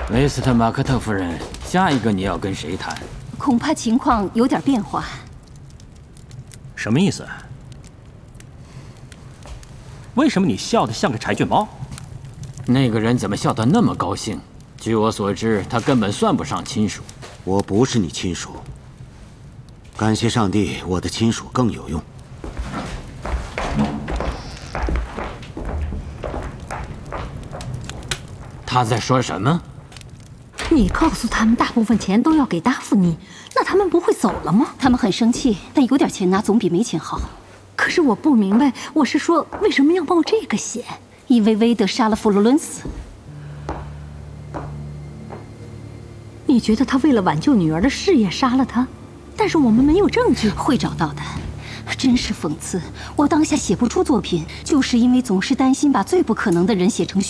维斯特马克特夫人，下一个你要跟谁谈？ 恐怕情况有点变化。 什么意思？为什么你笑得像个柴犬猫？ 那个人怎么笑得那么高兴？据我所知，他根本算不上亲属。 我不是你亲属。感谢上帝，我的亲属更有用。 他在说什么？ 你告诉他们，大部分钱都要给达芙妮，那他们不会走了吗？ 他们很生气，但有点钱拿总比没钱好。 可是我不明白，我是说，为什么要冒这个险？ 因为威德杀了弗罗伦斯。 你觉得他为了挽救女儿的事业杀了他？但是我们没有证据。 会找到的。真是讽刺！我当下写不出作品，就是因为总是担心把最不可能的人写成